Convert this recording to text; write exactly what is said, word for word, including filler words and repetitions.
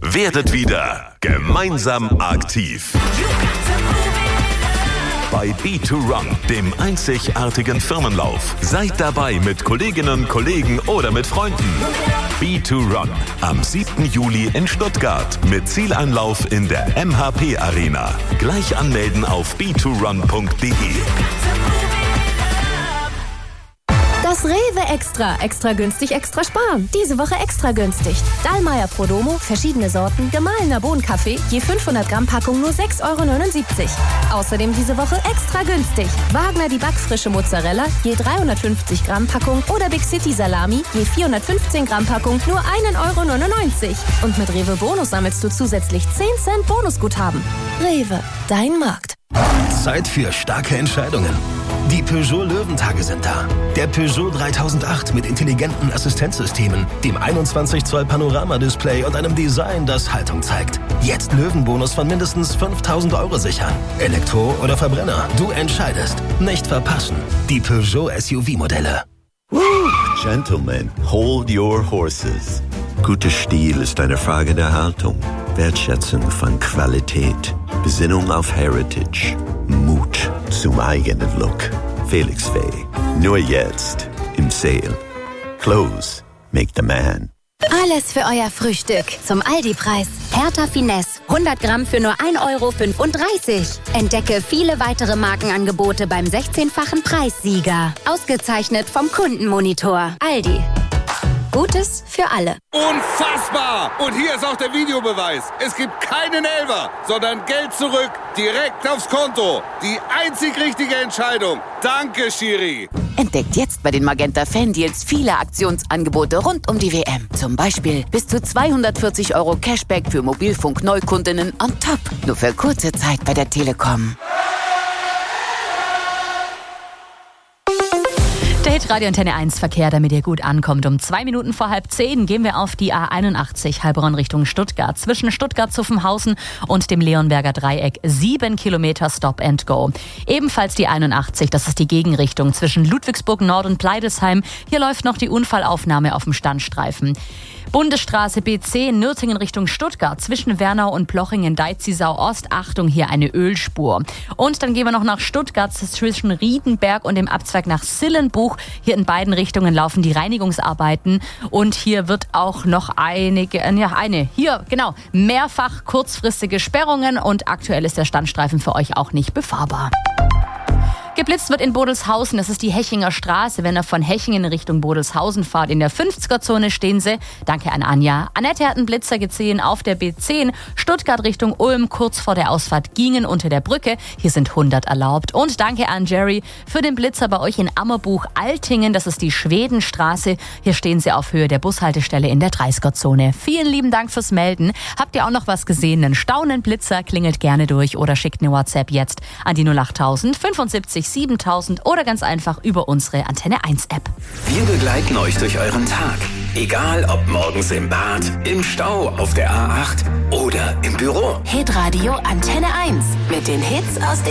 Werdet wieder gemeinsam aktiv. Bei B zwei Run, dem einzigartigen Firmenlauf. Seid dabei mit Kolleginnen, Kollegen oder mit Freunden. B zwei Run am siebten Juli in Stuttgart mit Zieleinlauf in der M H P Arena. Gleich anmelden auf b zwei run punkt de. Das Rewe Extra. Extra günstig, extra sparen. Diese Woche extra günstig. Dallmayr Prodomo, verschiedene Sorten, gemahlener Bohnenkaffee, je fünfhundert Gramm Packung nur sechs Euro neunundsiebzig. Außerdem diese Woche extra günstig. Wagner die backfrische Mozzarella, je dreihundertfünfzig Gramm Packung oder Big City Salami, je vierhundertfünfzehn Gramm Packung nur ein Euro neunundneunzig. Und mit Rewe Bonus sammelst du zusätzlich zehn Cent Bonusguthaben. Rewe, dein Markt. Zeit für starke Entscheidungen. Die Peugeot Löwentage sind da. Der Peugeot dreitausendacht mit intelligenten Assistenzsystemen, dem einundzwanzig Zoll Panoramadisplay und einem Design, das Haltung zeigt. Jetzt Löwenbonus von mindestens fünftausend Euro sichern. Elektro oder Verbrenner, du entscheidest. Nicht verpassen. Die Peugeot S U V-Modelle. Gentlemen, hold your horses. Guter Stil ist eine Frage der Haltung, Wertschätzung von Qualität, Besinnung auf Heritage, Mut zum eigenen Look. Felix Faye, nur jetzt im Sale. Clothes make the man. Alles für euer Frühstück zum Aldi-Preis. Hertha Finesse, hundert Gramm für nur ein Euro fünfunddreißig. Entdecke viele weitere Markenangebote beim sechzehnfachen Preissieger. Ausgezeichnet vom Kundenmonitor. Aldi. Gutes für alle. Unfassbar! Und hier ist auch der Videobeweis. Es gibt keinen Elfer, sondern Geld zurück, direkt aufs Konto. Die einzig richtige Entscheidung. Danke, Schiri. Entdeckt jetzt bei den Magenta Fan-Deals viele Aktionsangebote rund um die W M. Zum Beispiel bis zu zweihundertvierzig Euro Cashback für Mobilfunk-Neukundinnen on top. Nur für kurze Zeit bei der Telekom. Der Hitradio Antenne eins Verkehr, damit ihr gut ankommt. Um zwei Minuten vor halb zehn gehen wir auf die A einundachtzig Heilbronn Richtung Stuttgart. Zwischen Stuttgart-Zuffenhausen und dem Leonberger Dreieck. Sieben Kilometer Stop and Go. Ebenfalls die einundachtzig, das ist die Gegenrichtung zwischen Ludwigsburg Nord und Pleidesheim. Hier läuft noch die Unfallaufnahme auf dem Standstreifen. Bundesstraße B zehn, Nürtingen Richtung Stuttgart, zwischen Wernau und Plochingen-Deizisau Ost. Achtung, hier eine Ölspur. Und dann gehen wir noch nach Stuttgart, zwischen Riedenberg und dem Abzweig nach Sillenbuch. Hier in beiden Richtungen laufen die Reinigungsarbeiten. Und hier wird auch noch einige, ja, eine, hier, genau, mehrfach kurzfristige Sperrungen. Und aktuell ist der Standstreifen für euch auch nicht befahrbar. Geblitzt wird in Bodelshausen, das ist die Hechinger Straße. Wenn ihr von Hechingen in Richtung Bodelshausen fahrt, in der fünfziger-Zone stehen sie. Danke an Anja. Annette hat einen Blitzer gesehen auf der B zehn. Stuttgart Richtung Ulm, kurz vor der Ausfahrt Gingen unter der Brücke. Hier sind hundert erlaubt. Und danke an Jerry für den Blitzer bei euch in Ammerbuch-Altingen. Das ist die Schwedenstraße. Hier stehen sie auf Höhe der Bushaltestelle in der dreißiger-Zone. Vielen lieben Dank fürs Melden. Habt ihr auch noch was gesehen? Einen staunenden Blitzer? Klingelt gerne durch oder schickt eine WhatsApp jetzt an die null acht null null fünfundsiebzig siebentausend oder ganz einfach über unsere Antenne eins App. Wir begleiten euch durch euren Tag. Egal ob morgens im Bad, im Stau, auf der A acht oder im Büro. Hitradio Antenne eins mit den Hits aus